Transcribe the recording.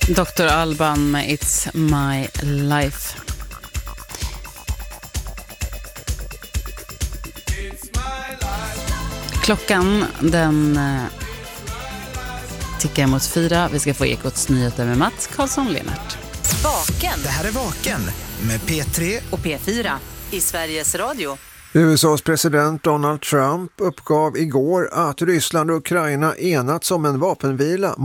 Dr. Alban med It's My Life. Klockan den tickar mot 4. Vi ska få Ekots nyheter med Mats Karlsson-Lenart. Vaken. Det här är Vaken med P3 Och P4 i Sveriges Radio. USAs president Donald Trump uppgav igår att Ryssland och Ukraina enats om en vapenvila